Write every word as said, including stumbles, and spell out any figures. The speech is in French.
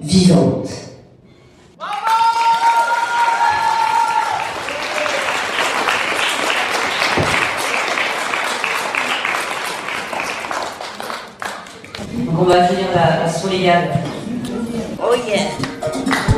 vivante. Donc on va accueillir la, la Soléane. Oh yeah!